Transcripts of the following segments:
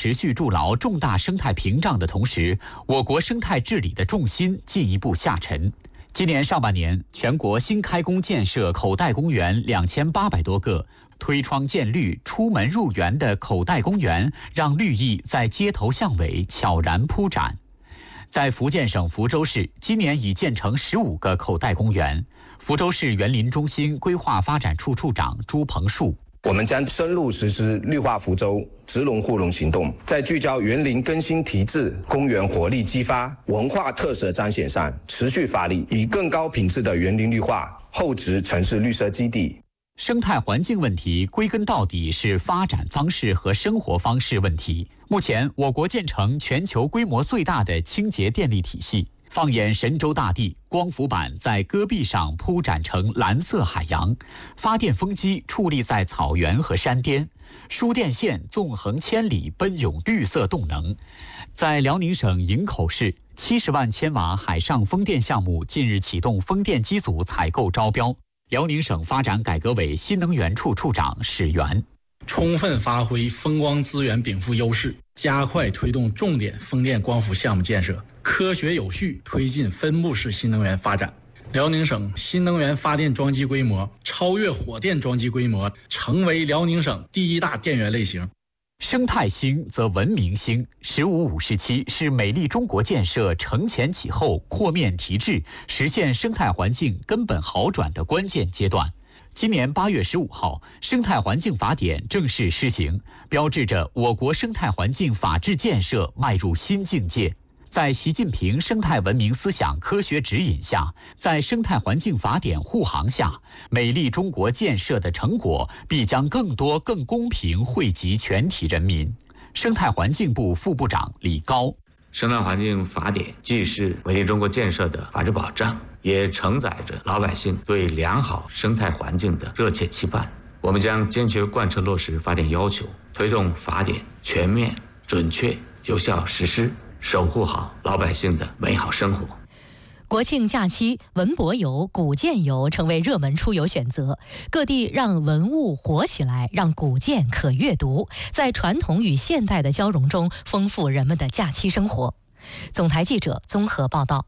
持续筑牢重大生态屏障的同时，我国生态治理的重心进一步下沉。今年上半年，全国新开工建设口袋公园2800多个，推窗见绿、出门入园的口袋公园，让绿意在街头巷尾悄然铺展。在福建省福州市，今年已建成15个口袋公园。福州市园林中心规划发展处处长朱鹏树： 我们将深入实施绿化福州、植龙护龙行动，在聚焦园林更新提质、公园活力激发、文化特色彰显上持续发力，以更高品质的园林绿化厚植城市绿色基地。 生态环境问题归根到底是发展方式和生活方式问题。目前，我国建成全球规模最大的清洁电力体系。放眼神州大地，光伏板在戈壁上铺展成蓝色海洋，发电风机矗立在草原和山巅，输电线纵横千里，奔涌绿色动能。在辽宁省营口市，70万千瓦海上风电项目近日启动风电机组采购招标。辽宁省发展改革委新能源处处长史源： 充分发挥风光资源禀赋优势，加快推动重点风电光伏项目建设，科学有序推进分布式新能源发展。辽宁省新能源发电装机规模超越火电装机规模，成为辽宁省第1大电源类型。 生态兴则文明兴，15、57是美丽中国建设承前启后、扩面提质，实现生态环境根本好转的关键阶段。今年8月15号，生态环境法典正式施行，标志着我国生态环境法治建设迈入新境界。在习近平生态文明思想科学指引下，在生态环境法典护航下，美丽中国建设的成果必将更多、更公平惠及全体人民。生态环境部副部长李高： 生态环境法典既是美丽中国建设的法治保障，也承载着老百姓对良好生态环境的热切期盼。我们将坚决贯彻落实法典要求，推动法典全面、准确、有效实施，守护好老百姓的美好生活。 国庆假期，文博游、古建游成为热门出游选择，各地让文物活起来，让古建可阅读，在传统与现代的交融中，丰富人们的假期生活。总台记者综合报道。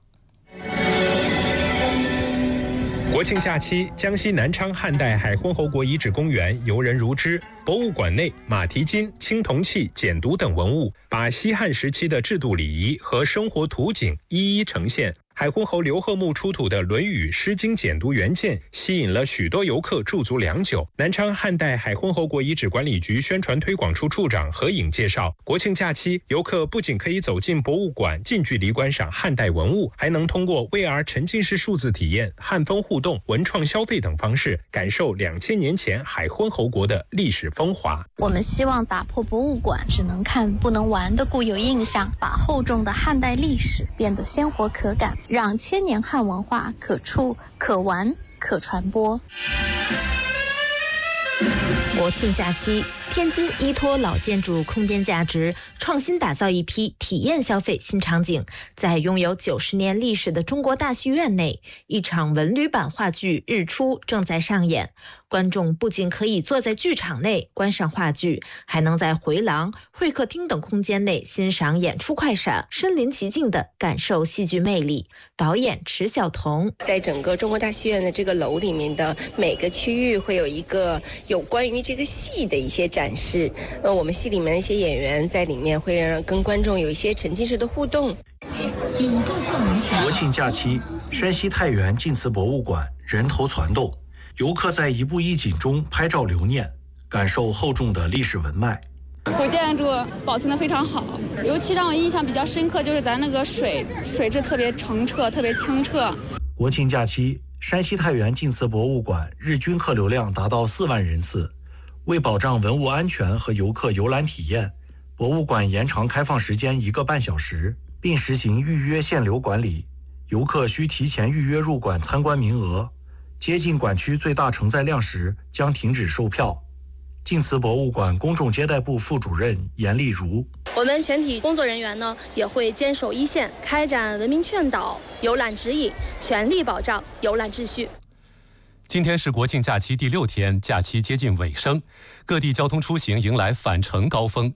国庆假期，江西南昌汉代海昏侯国遗址公园游人如织。博物馆内，马蹄金、青铜器、简牍等文物，把西汉时期的制度礼仪和生活图景一一呈现。海昏侯刘贺墓出土的《论语》《诗经》简牍原件，吸引了许多游客驻足良久。南昌汉代海昏侯国遗址管理局宣传推广处处长何颖介绍，国庆假期，游客不仅可以走进博物馆，近距离观赏汉代文物，还能通过 VR 沉浸式数字体验、汉风互动、文创消费等方式，感受2000年前海昏侯国的历史风华。 我们希望打破博物馆只能看不能玩的固有印象，把厚重的汉代历史变得鲜活可感，让千年汉文化可触、可玩、可传播。 国庆假期，天津依托老建筑空间价值，创新打造一批体验消费新场景。在拥有90年历史的中国大戏院内，一场文旅版话剧《日出》正在上演。观众不仅可以坐在剧场内观赏话剧，还能在回廊、会客厅等空间内欣赏演出快闪，身临其境地感受戏剧魅力。导演迟晓彤： 在整个中国大戏院的这个楼里面的每个区域会有一个有关于这个戏的一些展示，我们戏里面的一些演员在里面会让跟观众有一些沉浸式的互动。 国庆假期，山西太原晋祠博物馆人头攒动，游客在一步一景中拍照留念，感受厚重的历史文脉。 古建筑保存得非常好，尤其让我印象比较深刻就是咱那个水质特别澄澈，特别清澈。 国庆假期，山西太原晋祠博物馆日均客流量达到4万人次。为保障文物安全和游客游览体验，博物馆延长开放时间1个半小时，并实行预约限流管理，游客需提前预约入馆参观名额，接近馆区最大承载量时将停止售票。晋祠博物馆公众接待部副主任严丽如： 我们全体工作人员呢也会坚守一线，开展文明劝导、游览指引，全力保障游览秩序。 今天是国庆假期第6天，假期接近尾声，各地交通出行迎来返程高峰。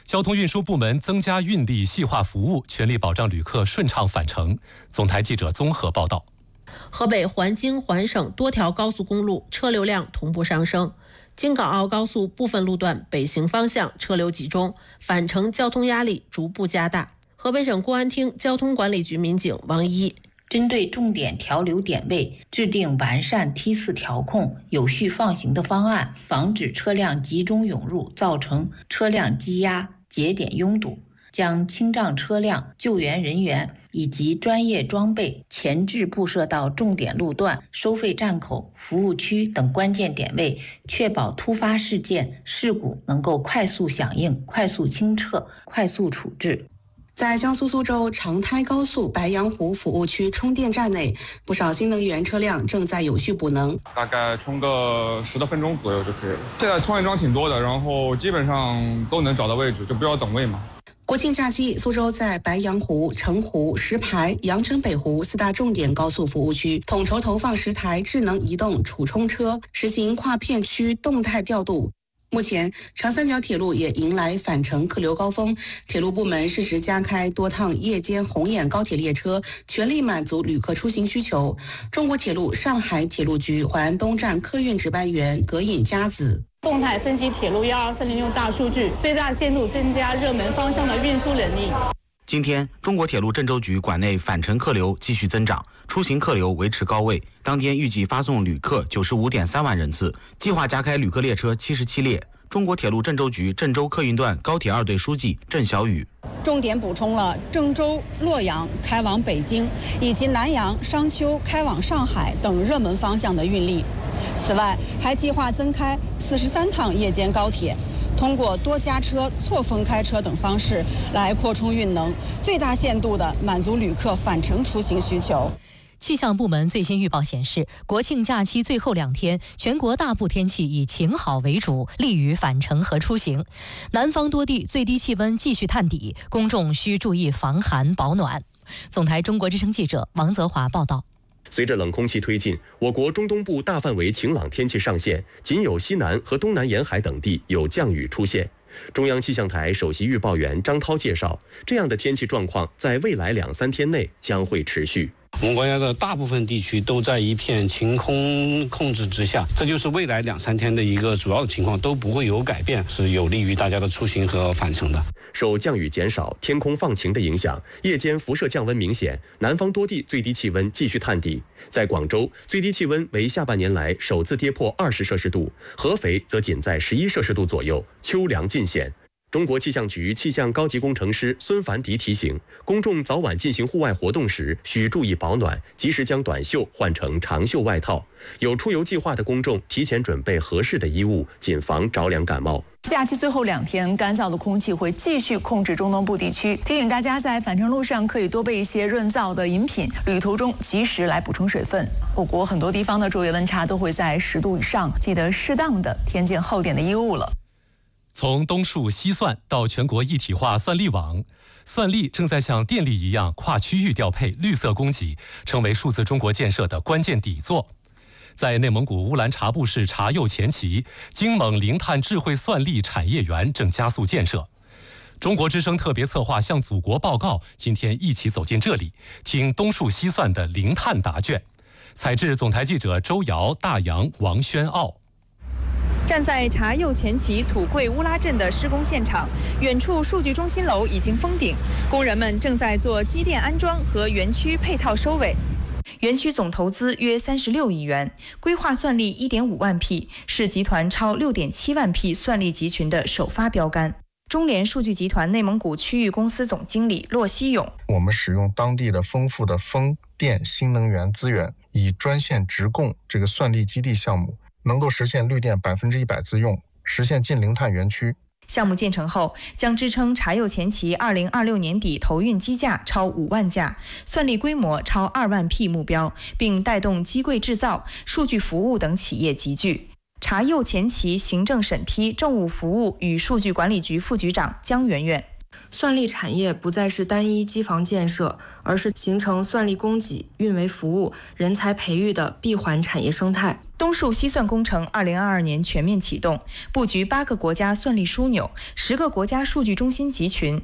交通运输部门增加运力细化服务，全力保障旅客顺畅返程。总台记者综合报道。 河北环京环省多条高速公路车流量同步上升，京港澳高速部分路段北行方向车流集中，返程交通压力逐步加大。河北省公安厅交通管理局民警王一针对重点调流点位，制定完善梯次调控、有序放行的方案，防止车辆集中涌入，造成车辆积压、节点拥堵。将清障车辆、救援人员以及专业装备前置布设到重点路段、收费站口、服务区等关键点位，确保突发事件、事故能够快速响应、快速清撤、快速处置。 在江苏苏州长滩高速白洋湖服务区充电站内，不少新能源车辆正在有序补能， 大概充个10多分钟左右就可以了。现在充电桩挺多的，然后基本上都能找到位置，就不要等位嘛。 国庆假期，苏州在白洋湖、澄湖、石牌、阳澄北湖4大重点高速服务区统筹投放10台智能移动储充车，实行跨片区动态调度。目前，长三角铁路也迎来返程客流高峰，铁路部门适时加开多趟夜间红眼高铁列车，全力满足旅客出行需求。中国铁路上海铁路局淮安东站客运值班员葛尹佳子。 动态分析铁路123利用大数据，最大限度增加热门方向的运输能力。 今天，中国铁路郑州局管内返程客流继续增长，出行客流维持高位。当天预计发送旅客95.3万人次，计划加开旅客列车77列。中国铁路郑州局郑州客运段高铁2队书记郑小雨重点补充了郑州、洛阳开往北京以及南阳、商丘开往上海等热门方向的运力。此外，还计划增开43趟夜间高铁，通过多加车、错峰开车等方式来扩充运能，最大限度地满足旅客返程出行需求。 气象部门最新预报显示，国庆假期最后2天，全国大部天气以晴好为主，利于返程和出行。南方多地最低气温继续探底，公众需注意防寒保暖。总台中国之声记者王泽华报道。 随着冷空气推进，我国中东部大范围晴朗天气上线，仅有西南和东南沿海等地有降雨出现。中央气象台首席预报员张涛介绍，这样的天气状况在未来2-3天内将会持续。 我们国家的大部分地区都在一片晴空控制之下，这就是未来2-3天的一个主要的情况，都不会有改变，是有利于大家的出行和返程的。 受降雨减少、天空放晴的影响，夜间辐射降温明显，南方多地最低气温继续探底。在广州，最低气温为下半年来首次跌破20摄氏度，合肥则仅在11摄氏度左右，秋凉尽显。中国气象局气象高级工程师孙凡迪提醒，公众早晚进行户外活动时需注意保暖，及时将短袖换成长袖外套。有出游计划的公众提前准备合适的衣物，谨防着凉感冒。 假期最后2天，干燥的空气会继续控制中东部地区，提醒大家在返程路上可以多备一些润燥的饮品，旅途中及时来补充水分。我国很多地方的昼夜温差都会在10度以上，记得适当的添件厚点的衣物了。 从东数西算到全国一体化算力网，算力正在像电力一样跨区域调配、绿色供给，成为数字中国建设的关键底座。在内蒙古乌兰察布市察右前旗，京蒙零碳智慧算力产业园正加速建设。中国之声特别策划向祖国报告，今天一起走进这里，听东数西算的零碳答卷。采制总台记者周瑶、大洋、王宣傲。 站在察右前旗土贵乌拉镇的施工现场，远处数据中心楼已经封顶，工人们正在做机电安装和园区配套收尾。园区总投资约36亿元，规划算力1.5万匹，是集团超6.7万匹算力集群的首发标杆。中联数据集团内蒙古区域公司总经理骆希勇： 我们使用当地的丰富的风电新能源资源，以专线直供这个算力基地项目，能够实现绿电100%自用，实现近零碳园区。 项目建成后，将支撑察右前旗2026年底投运机架超5万架，算力规模超2万匹目标，并带动机柜制造、数据服务等企业集聚。察右前旗行政审批政务服务与数据管理局副局长姜媛媛： 算力产业不再是单一机房建设，而是形成算力供给、运维服务、人才培育的闭环产业生态。 东东数西算工程2022年全面启动，布局8个国家算力枢纽、10个国家数据中心集群，